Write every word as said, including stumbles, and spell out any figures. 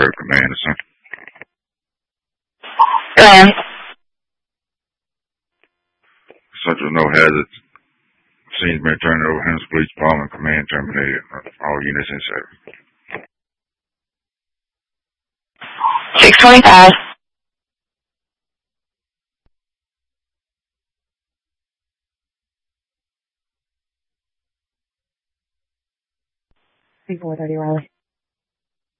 Command or something. Um, Central no hazards. Scene's been turned over. Hence Police Department command terminated. All units in service. six twenty-five. four thirty, Riley.